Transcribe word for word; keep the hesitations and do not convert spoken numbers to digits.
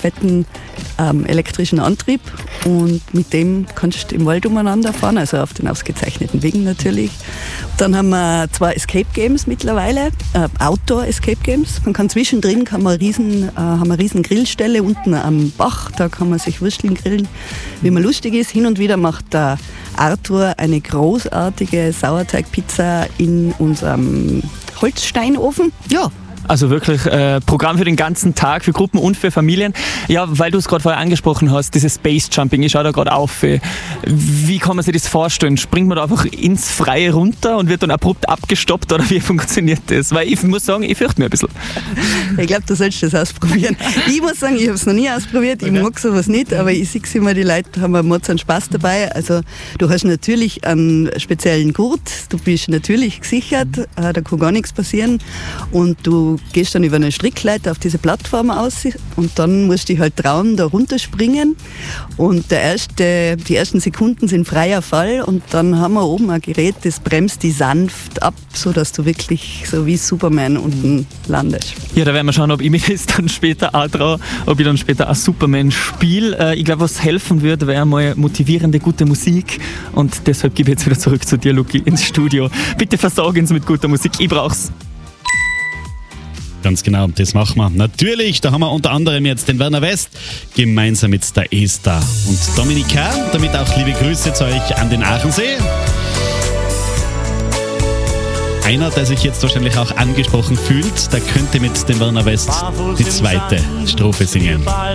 fetten ähm, elektrischen Antrieb und mit dem kannst du im Wald umeinander fahren, also auf den ausgezeichneten Wegen natürlich. Dann haben wir zwei Escape Games mittlerweile, äh, Outdoor Escape Games. Man kann zwischendrin kann man riesen, äh, haben wir eine riesen Grillstelle unten am Bach, da kann man sich Würsteln grillen, wie man lustig ist. Hin und wieder macht der Arthur eine großartige Sauerteigpizza in unserem Holzsteinofen. Ja. Also wirklich äh, Programm für den ganzen Tag, für Gruppen und für Familien. Ja, weil du es gerade vorher angesprochen hast, dieses Base Jumping, ich schaue da gerade auf. Äh, wie kann man sich das vorstellen? Springt man da einfach ins Freie runter und wird dann abrupt abgestoppt oder wie funktioniert das? Weil ich muss sagen, ich fürchte mich ein bisschen. Ich glaube, du sollst das ausprobieren. Ich muss sagen, ich habe es noch nie ausprobiert, ich okay. mag sowas nicht, aber ich sehe immer, die Leute haben einen Mords an Spaß dabei. Also du hast natürlich einen speziellen Gurt, du bist natürlich gesichert, äh, da kann gar nichts passieren und du Du gehst dann über eine Strickleiter auf diese Plattform aus und dann musst du dich halt trauen, da runterspringen. Und der erste, die ersten Sekunden sind freier Fall und dann haben wir oben ein Gerät, das bremst die sanft ab, sodass du wirklich so wie Superman unten landest. Ja, da werden wir schauen, ob ich mir das dann später auch traue, ob ich dann später auch Superman spiele. Ich glaube, was helfen würde, wäre mal motivierende, gute Musik. Und deshalb gebe ich jetzt wieder zurück zu dir, Luki, ins Studio. Bitte versorgen uns mit guter Musik, ich brauch's. Ganz genau, das machen wir. Natürlich, da haben wir unter anderem jetzt den Werner West gemeinsam mit der Esther und Dominika. Damit auch liebe Grüße zu euch an den Aachensee. Einer, der sich jetzt wahrscheinlich auch angesprochen fühlt, der könnte mit dem Werner West die zweite Strophe singen.